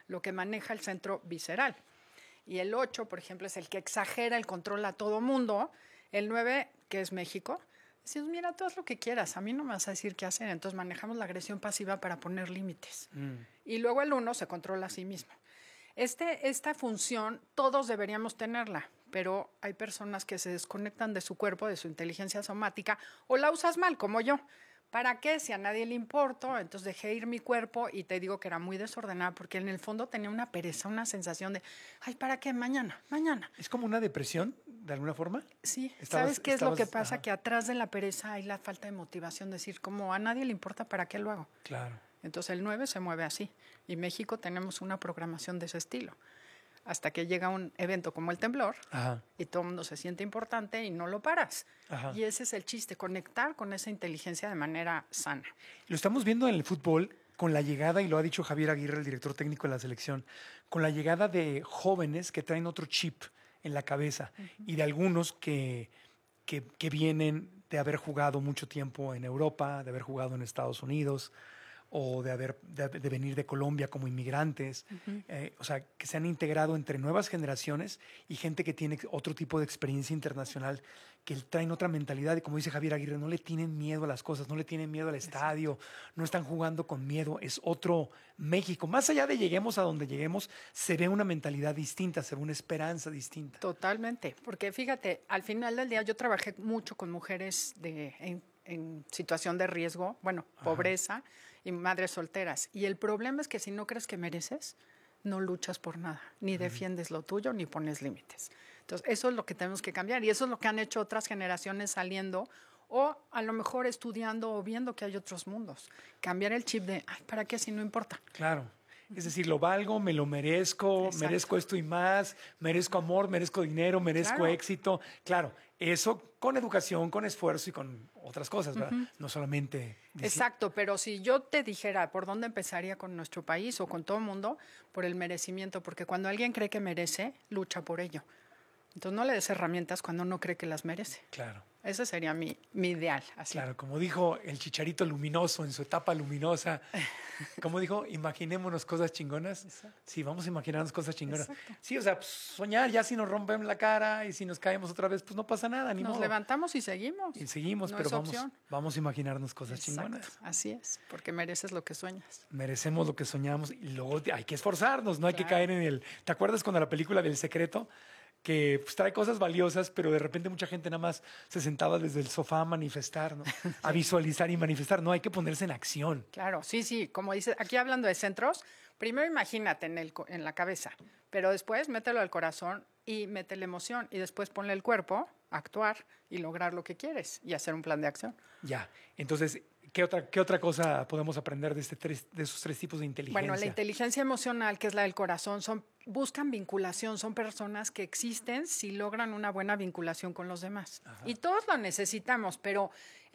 lo que maneja el centro visceral. Y el 8, por ejemplo, es el que exagera el control a todo mundo. El 9, que es México, decimos, mira, tú haz lo que quieras, a mí no me vas a decir qué hacer. Entonces manejamos la agresión pasiva para poner límites. Y luego el 1 se controla a sí mismo. Esta función todos deberíamos tenerla, pero hay personas que se desconectan de su cuerpo, de su inteligencia somática, o la usas mal, como yo. ¿Para qué? Si a nadie le importo, entonces dejé ir mi cuerpo y te digo que era muy desordenada porque en el fondo tenía una pereza, una sensación de, ay, ¿para qué? Mañana. ¿Es como una depresión, de alguna forma? Sí, ¿sabes qué es lo que pasa? Que atrás de la pereza hay la falta de motivación, decir, como a nadie le importa, ¿para qué lo hago? Claro. Entonces el 9 se mueve así. Y en México tenemos una programación de ese estilo. Hasta que llega un evento como el temblor y todo el mundo se siente importante y no lo paras. Y ese es el chiste, conectar con esa inteligencia de manera sana. Lo estamos viendo en el fútbol con la llegada, y lo ha dicho Javier Aguirre, el director técnico de la selección, con la llegada de jóvenes que traen otro chip en la cabeza y de algunos que vienen de haber jugado mucho tiempo en Europa, de haber jugado en Estados Unidos, o de venir de Colombia como inmigrantes, o sea, que se han integrado entre nuevas generaciones y gente que tiene otro tipo de experiencia internacional, que traen otra mentalidad y, como dice Javier Aguirre, no le tienen miedo a las cosas, no le tienen miedo al estadio, no están jugando con miedo, es otro México. Más allá de lleguemos a donde lleguemos, se ve una mentalidad distinta, se ve una esperanza distinta. Totalmente, porque fíjate, al final del día yo trabajé mucho con mujeres en situación de riesgo, pobreza y madres solteras. Y el problema es que si no crees que mereces, no luchas por nada, ni defiendes lo tuyo, ni pones límites. Entonces, eso es lo que tenemos que cambiar y eso es lo que han hecho otras generaciones saliendo o a lo mejor estudiando o viendo que hay otros mundos. Cambiar el chip de, ay, ¿para qué si no importa? Claro. Es decir, lo valgo, me lo merezco, Exacto. merezco esto y más, merezco amor, merezco dinero, merezco éxito. Claro, eso con educación, con esfuerzo y con otras cosas, ¿verdad? No solamente... Exacto, pero si yo te dijera por dónde empezaría con nuestro país o con todo el mundo, por el merecimiento, porque cuando alguien cree que merece, lucha por ello. Entonces no le des herramientas cuando no cree que las merece. Claro. Ese sería mi ideal. Así. Claro, como dijo el Chicharito Luminoso en su etapa luminosa, como dijo, imaginémonos cosas chingonas. Exacto. Sí, vamos a imaginarnos cosas chingonas. Exacto. Sí, o sea, pues, soñar, ya si nos rompemos la cara y si nos caemos otra vez, pues no pasa nada, ni modo. Nos levantamos y seguimos. Y seguimos, no, pero vamos a imaginarnos cosas chingonas. Así es, porque mereces lo que sueñas. Merecemos lo que soñamos y luego hay que esforzarnos, no hay que caer en el... ¿Te acuerdas cuando la película del Secreto? Que pues, trae cosas valiosas, pero de repente mucha gente nada más se sentaba desde el sofá a manifestar, ¿no? A visualizar y manifestar. No, hay que ponerse en acción. Claro, sí. Como dices, aquí hablando de centros, primero imagínate en la cabeza, pero después mételo al corazón y mete la emoción y después ponle el cuerpo, actuar y lograr lo que quieres y hacer un plan de acción. Ya, entonces... ¿Qué otra cosa podemos aprender de esos tres tipos de inteligencia? Bueno, la inteligencia emocional, que es la del corazón, buscan vinculación, son personas que existen si logran una buena vinculación con los demás. Ajá. Y todos lo necesitamos, pero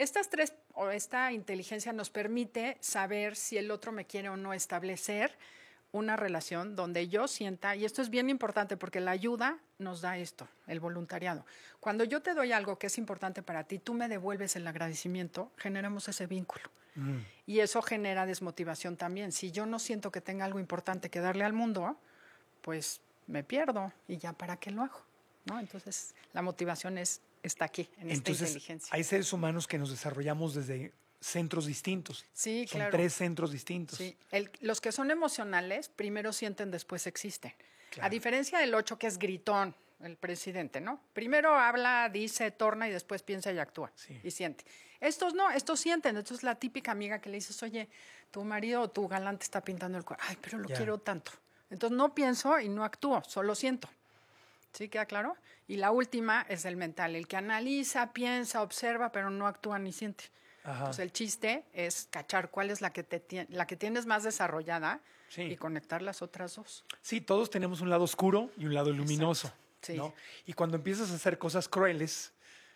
esta inteligencia nos permite saber si el otro me quiere o no, establecer una relación donde yo sienta, y esto es bien importante porque la ayuda nos da esto, el voluntariado. Cuando yo te doy algo que es importante para ti, tú me devuelves el agradecimiento, generamos ese vínculo. Y eso genera desmotivación también. Si yo no siento que tenga algo importante que darle al mundo, pues me pierdo y ya para qué lo hago, ¿no? Entonces la motivación está aquí, en esta inteligencia. Hay seres humanos que nos desarrollamos desde centros distintos. Sí, son claro. 3 centros distintos. Sí. Los que son emocionales, primero sienten, después existen. Claro. A diferencia del 8, que es gritón, el presidente, ¿no? Primero habla, dice, torna y después piensa y actúa. Sí. Y siente. Estos no, estos sienten. Esto es la típica amiga que le dices, oye, tu marido o tu galán te está pintando el cuerpo. Ay, pero lo quiero tanto. Entonces no pienso y no actúo, solo siento. ¿Sí queda claro? Y la última es el mental, el que analiza, piensa, observa, pero no actúa ni siente. Ajá. Entonces el chiste es cachar cuál es la que tienes más desarrollada y conectar las otras dos. Sí, todos tenemos un lado oscuro y un lado luminoso. Sí. ¿No? Y cuando empiezas a hacer cosas crueles,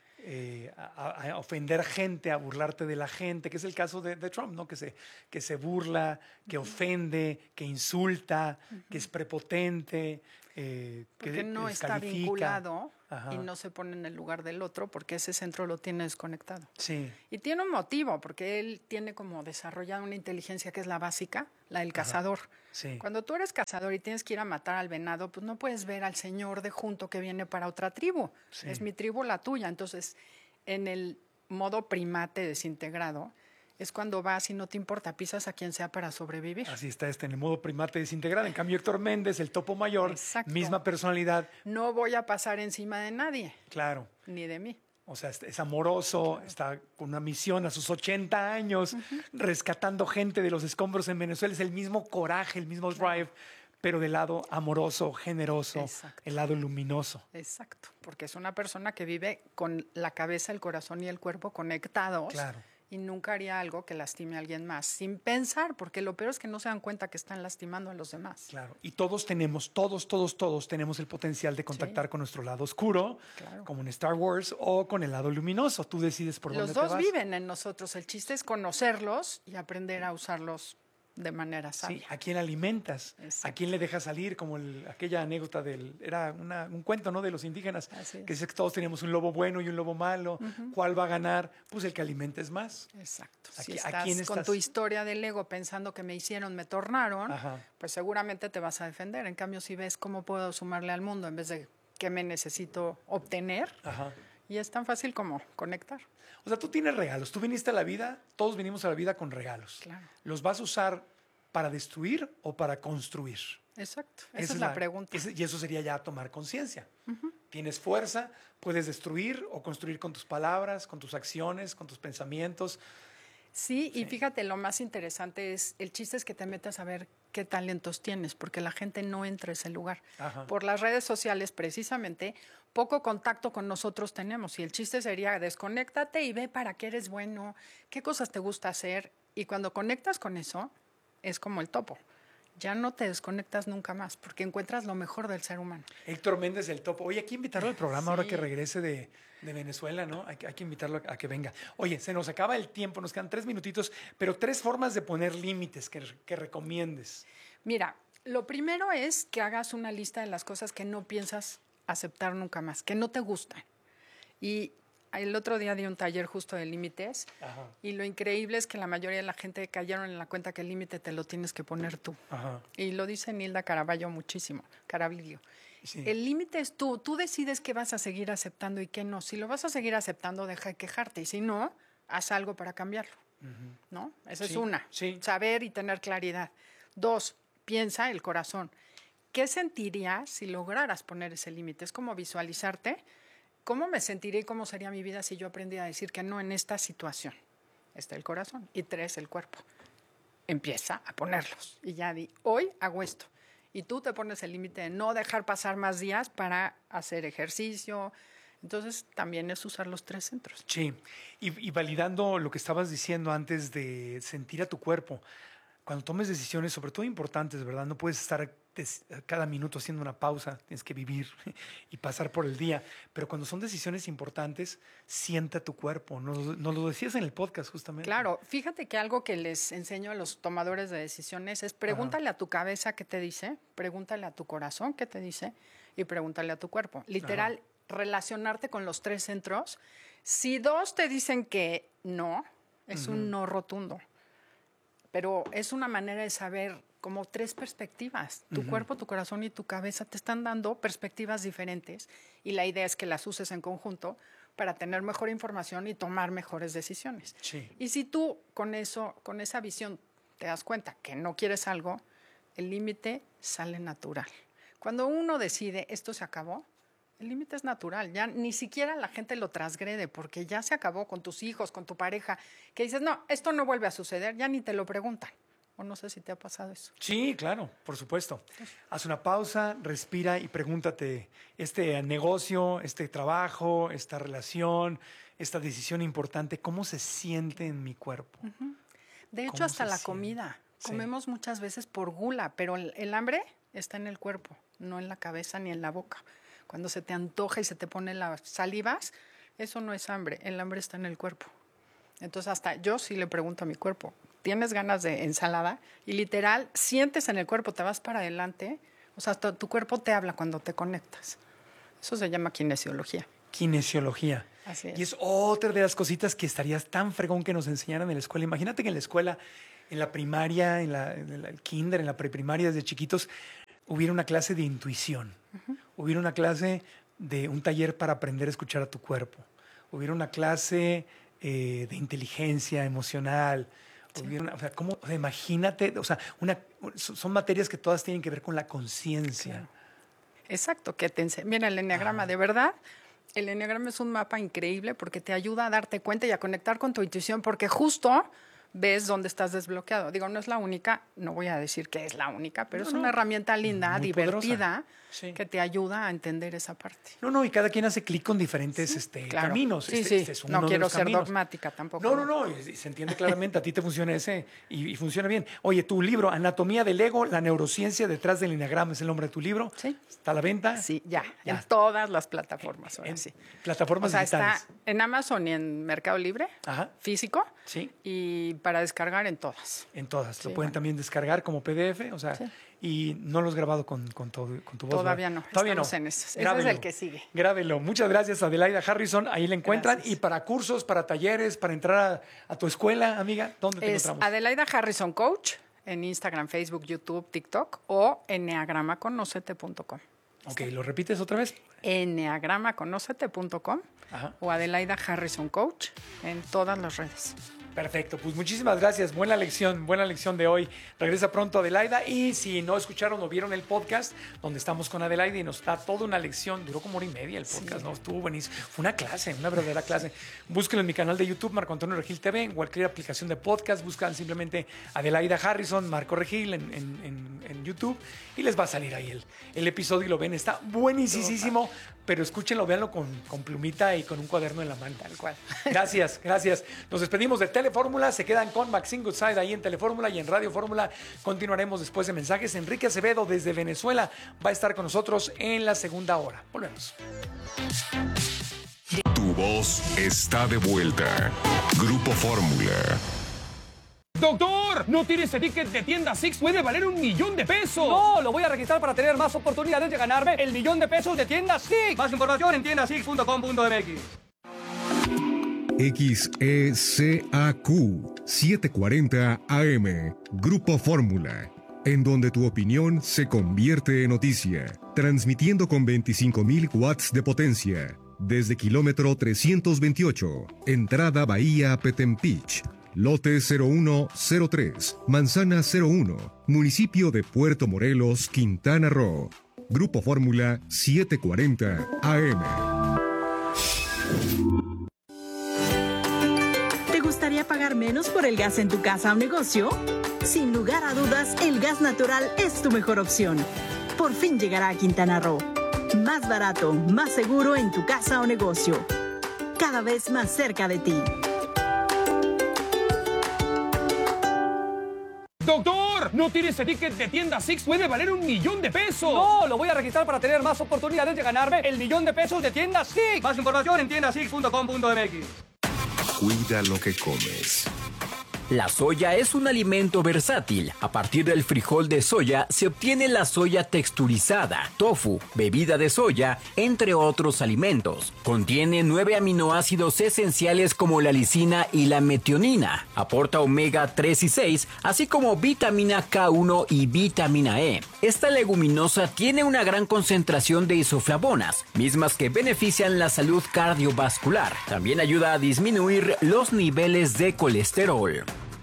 a ofender gente, a burlarte de la gente, que es el caso de Trump, ¿no? Que se burla, que ofende, que insulta, que es prepotente, porque no está vinculado Ajá. y no se pone en el lugar del otro porque ese centro lo tiene desconectado. Sí. Y tiene un motivo, porque él tiene como desarrollado una inteligencia que es la básica, la del cazador. Sí. Cuando tú eres cazador y tienes que ir a matar al venado, pues no puedes ver al señor de junto que viene para otra tribu. Sí. Es mi tribu, la tuya. Entonces, en el modo primate desintegrado, es cuando vas y no te importa, pisas a quien sea para sobrevivir. Así está en el modo primate desintegrado. En cambio, Héctor Méndez, el topo mayor, Exacto. misma personalidad. No voy a pasar encima de nadie, Claro. ni de mí. O sea, es amoroso, está con una misión a sus 80 años, rescatando gente de los escombros en Venezuela. Es el mismo coraje, el mismo drive, pero del lado amoroso, generoso, Exacto. el lado luminoso. Exacto, porque es una persona que vive con la cabeza, el corazón y el cuerpo conectados. Claro. Y nunca haría algo que lastime a alguien más, sin pensar, porque lo peor es que no se dan cuenta que están lastimando a los demás. Claro. Y todos tenemos el potencial de contactar con nuestro lado oscuro, Claro. como en Star Wars, o con el lado luminoso. Tú decides por dónde Los te dos vas. viven en nosotros. El chiste es conocerlos y aprender a usarlos de manera sabia. Sí, ¿a quién alimentas? Exacto. ¿A quién le dejas salir? Como aquella anécdota era un cuento, ¿no? De los indígenas, Así es. que dice que todos teníamos un lobo bueno y un lobo malo. ¿Cuál va a ganar? Pues el que alimentes más. Exacto. ¿A Si qui- a estás quién con estás? tu historia del ego pensando que me hicieron, me tornaron, Ajá. pues seguramente te vas a defender. En cambio, si ves cómo puedo sumarle al mundo en vez de qué me necesito obtener, Ajá. y es tan fácil como conectar. O sea, tú tienes regalos. Tú viniste a la vida, todos vinimos a la vida con regalos. Claro. ¿Los vas a usar para destruir o para construir? Exacto. Esa es la pregunta. Y eso sería ya tomar conciencia. Tienes fuerza, puedes destruir o construir con tus palabras, con tus acciones, con tus pensamientos. Sí, y fíjate, lo más interesante es, el chiste es que te metas a ver qué talentos tienes, porque la gente no entra a ese lugar. Ajá. Por las redes sociales, precisamente, poco contacto con nosotros tenemos. Y el chiste sería, desconéctate y ve para qué eres bueno, qué cosas te gusta hacer. Y cuando conectas con eso, es como el topo. Ya no te desconectas nunca más, porque encuentras lo mejor del ser humano. Héctor Méndez, el topo. Oye, hay que invitarlo al programa Sí. ahora que regrese de Venezuela, ¿no? Hay que invitarlo a que venga. Oye, se nos acaba el tiempo, nos quedan 3 minutitos, pero 3 formas de poner límites que recomiendes. Mira, lo primero es que hagas una lista de las cosas que no piensas aceptar nunca más, que no te gustan. Y el otro día di un taller justo de límites Ajá. y lo increíble es que la mayoría de la gente cayeron en la cuenta que el límite te lo tienes que poner tú. Ajá. Y lo dice Nilda Caraballo muchísimo, Caraballo. Sí. El límite es tú decides qué vas a seguir aceptando y qué no. Si lo vas a seguir aceptando, deja de quejarte y si no, haz algo para cambiarlo. ¿No? Esa es Sí, una, sí. saber y tener claridad. 2, piensa el corazón. ¿Qué sentirías si lograras poner ese límite? Es como visualizarte. ¿Cómo me sentiría y cómo sería mi vida si yo aprendiera a decir que no en esta situación? Está el corazón. Y 3, el cuerpo. Empieza a ponerlos. Y ya di, hoy hago esto. Y tú te pones el límite de no dejar pasar más días para hacer ejercicio. Entonces, también es usar los 3 centros. Sí, y validando lo que estabas diciendo antes de sentir a tu cuerpo, cuando tomes decisiones, sobre todo importantes, ¿verdad? No puedes estar cada minuto haciendo una pausa, tienes que vivir y pasar por el día, pero cuando son decisiones importantes, sienta tu cuerpo, nos lo decías en el podcast justamente. Claro, fíjate que algo que les enseño a los tomadores de decisiones es pregúntale a tu cabeza qué te dice, pregúntale a tu corazón qué te dice y pregúntale a tu cuerpo. Literal, relacionarte con los 3 centros. Si 2 te dicen que no, es un no rotundo. Pero es una manera de saber como 3 perspectivas. Tu cuerpo, tu corazón y tu cabeza te están dando perspectivas diferentes y la idea es que las uses en conjunto para tener mejor información y tomar mejores decisiones. Sí. Y si tú con esa visión te das cuenta que no quieres algo, el límite sale natural. Cuando uno decide esto se acabó, el límite es natural, ya ni siquiera la gente lo transgrede porque ya se acabó con tus hijos, con tu pareja, que dices, no, esto no vuelve a suceder, ya ni te lo preguntan. O no sé si te ha pasado eso. Sí, claro, por supuesto. Haz una pausa, respira y pregúntate, este negocio, este trabajo, esta relación, esta decisión importante, ¿cómo se siente en mi cuerpo? De hecho, ¿Cómo hasta se la siente? comida. Sí. Comemos muchas veces por gula, pero el hambre está en el cuerpo, no en la cabeza ni en la boca. Cuando se te antoja y se te ponen las salivas, eso no es hambre, el hambre está en el cuerpo. Entonces hasta yo sí le pregunto a mi cuerpo, ¿tienes ganas de ensalada? Y literal, sientes en el cuerpo, te vas para adelante, o sea, hasta tu cuerpo te habla cuando te conectas. Eso se llama kinesiología. Kinesiología. Así es. Y es otra de las cositas que estarías tan fregón que nos enseñaran en la escuela. Imagínate que en la escuela, en la primaria, el kinder, en la preprimaria, desde chiquitos, hubiera una clase de intuición. Hubiera una clase de un taller para aprender a escuchar a tu cuerpo. Hubiera una clase de inteligencia emocional. Hubiera o sea, ¿cómo? O sea, imagínate, o sea, son materias que todas tienen que ver con la conciencia. Claro. Exacto, que te enseña. Mira, el enneagrama, de verdad, el enneagrama es un mapa increíble porque te ayuda a darte cuenta y a conectar con tu intuición, porque justo ves dónde estás desbloqueado. Digo, no es la única, no voy a decir que es la única, pero es una herramienta linda, divertida, que te ayuda a entender esa parte. Y cada quien hace clic con diferentes claro. caminos. Sí, es uno no de quiero los ser caminos. dogmática tampoco. No, y se entiende claramente, a ti te funciona ese y funciona bien. Oye, tu libro, Anatomía del Ego, la neurociencia detrás del enneagrama, es el nombre de tu libro. Sí. ¿Está a la venta? Sí, ya. En todas las plataformas. Ahora sí. Plataformas digitales. Está en Amazon y en Mercado Libre, físico, y para descargar en todas. En todas. Lo pueden también descargar como PDF, o sea, y no lo has grabado con tu voz. Todavía no. Estamos en eso. Ese es el que sigue. Grábelo. Muchas gracias, Adelaida Harrison. Ahí la encuentran. Gracias. Y para cursos, para talleres, para entrar a tu escuela, amiga, ¿dónde te encontramos? Adelaida Harrison Coach en Instagram, Facebook, YouTube, TikTok o enneagramaconocete.com. Ok, ¿lo repites otra vez? enneagramaconocete.com o Adelaida Harrison Coach en todas las redes. Perfecto, pues muchísimas gracias. Buena lección de hoy. Regresa pronto Adelaida y si no escucharon o vieron el podcast donde estamos con Adelaida y nos da toda una lección, duró como 1:30 el podcast, ¿no? Estuvo buenísimo. Fue una clase, una verdadera clase. Búsquenlo en mi canal de YouTube, Marco Antonio Regil TV, en cualquier aplicación de podcast, buscan simplemente Adelaida Harrison, Marco Regil en YouTube y les va a salir ahí el episodio y lo ven. Está buenísimo, pero escúchenlo, véanlo con plumita y con un cuaderno en la mano. Tal cual. Gracias. Nos despedimos de Telefórmula, se quedan con Maxine Goodside ahí en Telefórmula y en Radio Fórmula. Continuaremos después de mensajes. Enrique Acevedo desde Venezuela va a estar con nosotros en la segunda hora. Volvemos. Tu voz está de vuelta. Grupo Fórmula. ¡Doctor! ¡No tires ese ticket de tienda Six! ¡Puede valer $1,000,000! No, lo voy a registrar para tener más oportunidades de ganarme el $1,000,000 de tienda Six. Más información en tiendasix.com.mx. XECAQ 740 AM, Grupo Fórmula, en donde tu opinión se convierte en noticia, transmitiendo con 25,000 watts de potencia, desde kilómetro 328, entrada Bahía Petempich, lote 0103, manzana 01, municipio de Puerto Morelos, Quintana Roo. Grupo Fórmula 740 AM. ¿Te gustaría pagar menos por el gas en tu casa o negocio? Sin lugar a dudas, el gas natural es tu mejor opción. Por fin llegará a Quintana Roo. Más barato, más seguro en tu casa o negocio. Cada vez más cerca de ti. ¡Doctor! ¡No tires ese ticket de tienda Six! ¡Puede valer $1,000,000! No, lo voy a registrar para tener más oportunidades de ganarme el $1,000,000 de tienda Six. Más información en tiendasix.com.mx. Cuida lo que comes. La soya es un alimento versátil. A partir del frijol de soya se obtiene la soya texturizada, tofu, bebida de soya, entre otros alimentos. Contiene 9 aminoácidos esenciales como la lisina y la metionina. Aporta omega 3 y 6, así como vitamina K1 y vitamina E. Esta leguminosa tiene una gran concentración de isoflavonas, mismas que benefician la salud cardiovascular. También ayuda a disminuir los niveles de colesterol.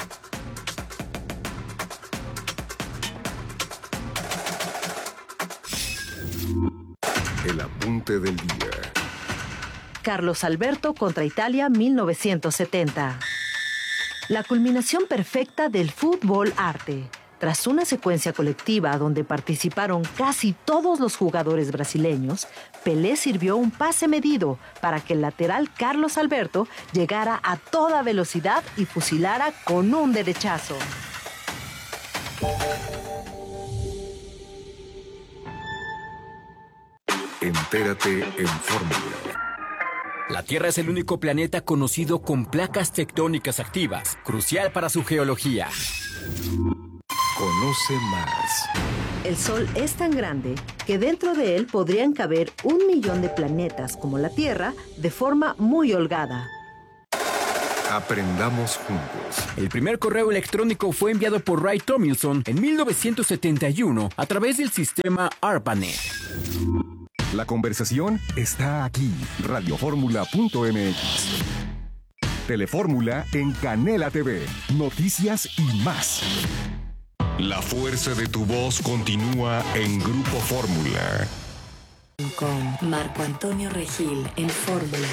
El apunte del día. Carlos Alberto contra Italia 1970. La culminación perfecta del fútbol arte. Tras una secuencia colectiva donde participaron casi todos los jugadores brasileños, Pelé sirvió un pase medido para que el lateral Carlos Alberto llegara a toda velocidad y fusilara con un derechazo. Entérate en Fórmula. La Tierra es el único planeta conocido con placas tectónicas activas, crucial para su geología. Conoce Conoce más. El Sol es tan grande que dentro de él podrían caber 1 millón de planetas como la Tierra de forma muy holgada. Aprendamos juntos. El primer correo electrónico fue enviado por Ray Tomlinson en 1971 a través del sistema ARPANET. La conversación está aquí. Radioformula.mx. Telefórmula en Canela TV. Noticias y más. La fuerza de tu voz continúa en Grupo Fórmula. Con Marco Antonio Regil en Fórmula.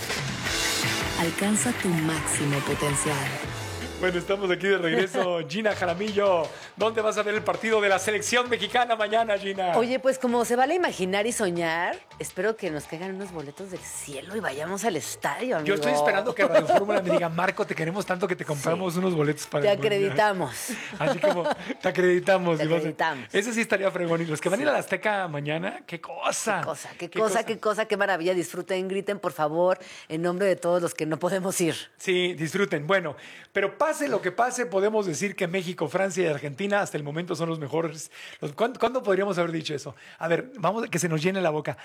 Alcanza tu máximo potencial. Bueno, estamos aquí de regreso. Gina Jaramillo, ¿dónde vas a ver el partido de la selección mexicana mañana, Gina? Oye, pues como se vale imaginar y soñar, espero que nos caigan unos boletos del cielo y vayamos al estadio, amigo. Yo estoy esperando que Radio Fórmula me diga, Marco, te queremos tanto que te compramos unos boletos para Te el Mundial. acreditamos. Así como, te acreditamos. Te y vas a- acreditamos. Ese sí estaría fregón. Y los que van a ir a la Azteca mañana, qué cosa. Qué cosa, qué maravilla. Disfruten, griten, por favor, en nombre de todos los que no podemos ir. Sí, disfruten. Bueno, pero pase lo que pase, podemos decir que México, Francia y Argentina hasta el momento son los mejores. ¿Cuándo podríamos haber dicho eso? A ver, vamos, que se nos llene la boca.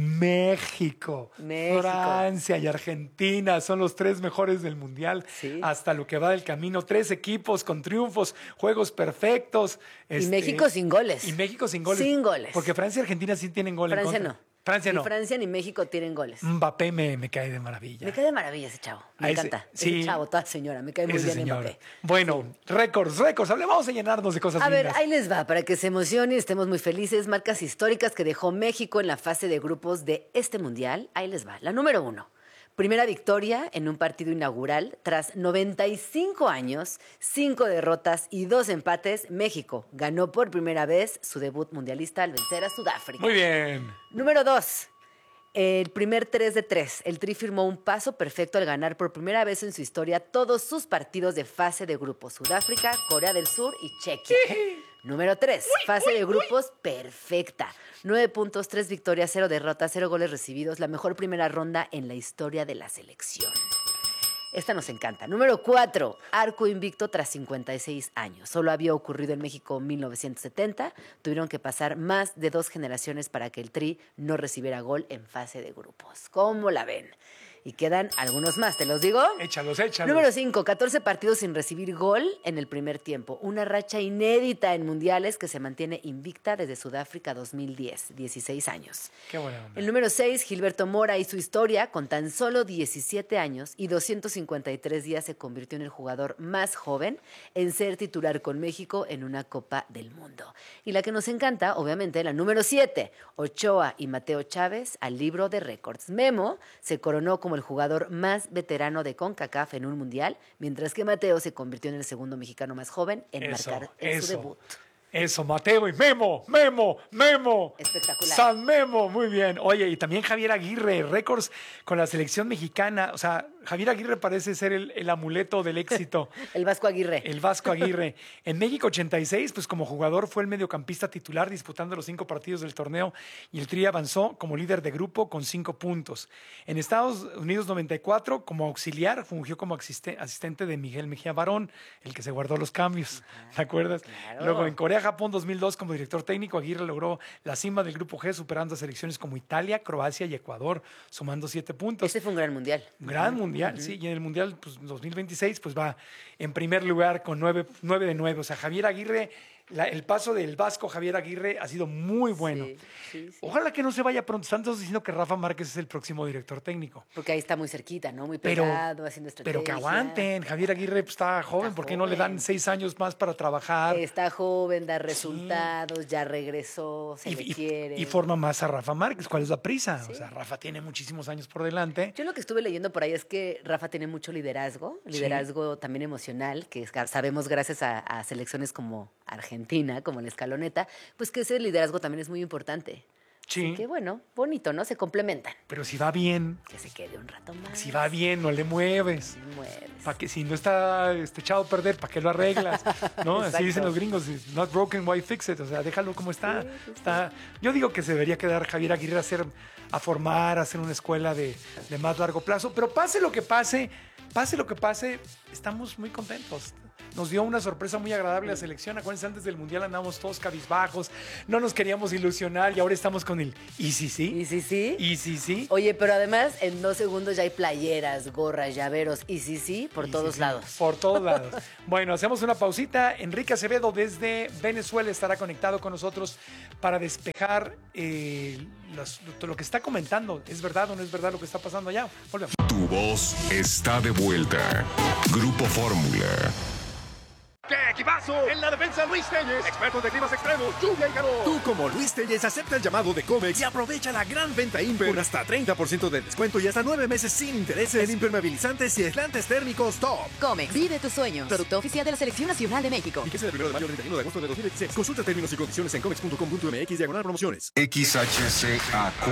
México, Francia y Argentina son los 3 mejores del Mundial. Sí. Hasta lo que va del camino. 3 equipos con triunfos, juegos perfectos. Y México sin goles. Y México sin goles. Sin goles. Porque Francia y Argentina sí tienen gol Francia en contra. no. Francia Ni no. Francia ni México tienen goles. Mbappé me cae de maravilla. Me cae de maravilla ese chavo. Me A ese- encanta. sí. Ese chavo, toda señora. Me cae muy Ese bien señor. Mbappé. Bueno, récords. Vamos a llenarnos de cosas A ver, lindas. ahí les va, para que se emocionen y estemos muy felices. Marcas históricas que dejó México en la fase de grupos de este Mundial. Ahí les va. La número 1. Primera victoria en un partido inaugural. Tras 95 años, 5 derrotas y 2 empates, México ganó por primera vez su debut mundialista al vencer a Sudáfrica. Muy bien. Número 2. El primer 3 de 3. El Tri firmó un paso perfecto al ganar por primera vez en su historia todos sus partidos de fase de grupos. Sudáfrica, Corea del Sur y Chequia. Número 3. Fase de grupos perfecta. 9 puntos, 3 victorias, 0 derrotas, 0 goles recibidos. La mejor primera ronda en la historia de la selección. Esta nos encanta. Número 4, arco invicto tras 56 años. Solo había ocurrido en México en 1970. Tuvieron que pasar más de 2 generaciones para que el Tri no recibiera gol en fase de grupos. ¿Cómo la ven? Y quedan algunos más, ¿te los digo? Échalos. Número 5, 14 partidos sin recibir gol en el primer tiempo. Una racha inédita en mundiales que se mantiene invicta desde Sudáfrica 2010, 16 años. Qué buena onda. El número 6, Gilberto Mora y su historia, con tan solo 17 años y 253 días se convirtió en el jugador más joven en ser titular con México en una Copa del Mundo. Y la que nos encanta, obviamente, la número 7, Ochoa y Mateo Chávez al libro de récords. Memo se coronó como el jugador más veterano de CONCACAF en un mundial, mientras que Mateo se convirtió en el segundo mexicano más joven en marcar en su debut. Eso, Mateo y Memo. Espectacular. San Memo, muy bien. Oye, y también Javier Aguirre, récords con la selección mexicana. O sea, Javier Aguirre parece ser el amuleto del éxito. El Vasco Aguirre. El Vasco Aguirre. En México 86, pues como jugador fue el mediocampista titular disputando los 5 partidos del torneo y el Tri avanzó como líder de grupo con 5 puntos. En Estados Unidos 94, como auxiliar, fungió como asistente de Miguel Mejía Barón, el que se guardó los cambios. ¿Te acuerdas? Claro. Luego en Corea, Japón 2002, como director técnico, Aguirre logró la cima del grupo G, superando a selecciones como Italia, Croacia y Ecuador, sumando 7 puntos. Este fue un gran mundial. Gran mundial, sí. Y en el mundial pues, 2026 pues va en primer lugar con 9 de 9. O sea, Javier Aguirre, el paso del Vasco Javier Aguirre ha sido muy bueno. Sí. Ojalá que no se vaya pronto. Están todos diciendo que Rafa Márquez es el próximo director técnico. Porque ahí está muy cerquita, ¿no? Muy Pero- pegado, haciendo estrategia. Pero que aguanten. Javier Aguirre pues, está joven. Está ¿Por qué no le dan joven. 6 años más para trabajar? Está joven, da resultados, ya regresó, se le quiere. Y forma más a Rafa Márquez. ¿Cuál es la prisa? O sea, Rafa tiene muchísimos años por delante. Yo lo que estuve leyendo por ahí es que Rafa tiene mucho liderazgo también emocional, que sabemos gracias a selecciones como Argentina, como la Escaloneta, pues que ese liderazgo también es muy importante. Sí. Así que bueno, bonito, ¿no? Se complementan. Pero si va bien, Que se quede un rato más. si va bien, no le mueves. No mueves. Pa' que, si no está echado a perder, ¿para qué lo arreglas? ¿No? Así Exacto. dicen los gringos, "If not broken, why fix it?" O sea, déjalo como está. Yo digo que se debería quedar Javier Aguirre a formar, a hacer una escuela de más largo plazo. Pero pase lo que pase, estamos muy contentos. nos dio una sorpresa muy agradable la selección. Acuérdense, antes del Mundial andábamos todos cabizbajos, no nos queríamos ilusionar y ahora estamos con el ¿y si sí? ¿Y si sí? ¿Y si sí? Oye, pero además en 2 segundos ya hay playeras, gorras, llaveros, ¿y si sí? Por todos lados. Por todos lados. Bueno, hacemos una pausita. Enrique Acevedo desde Venezuela estará conectado con nosotros para despejar lo que está comentando. ¿Es verdad o no es verdad lo que está pasando allá? Volvemos. Tu voz está de vuelta. Grupo Fórmula. ¡Qué equipazo! En la defensa, Luis Telles, experto de climas extremos, lluvia y calor. Tú, como Luis Telles, acepta el llamado de Comex y aprovecha la gran venta Imper con hasta 30% de descuento y hasta 9 meses sin intereses en impermeabilizantes y aislantes térmicos top. Comex, vive tus sueños. Producto oficial de la Selección Nacional de México. Vigencia del 1 de mayo al 31 de agosto de 2016. Consulta términos y condiciones en comex.com.mx/promociones. XHCAQ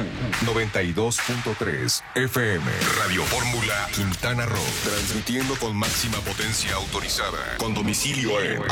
92.3 FM. Radio Fórmula Quintana Roo. Transmitiendo con máxima potencia autorizada. Con domicilio en